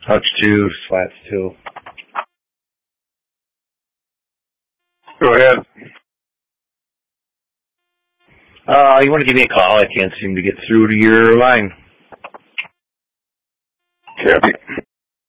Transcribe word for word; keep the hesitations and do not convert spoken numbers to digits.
Touch two, slats two. Go ahead. Uh, you want to give me a call? I can't seem to get through to your line. Kathy.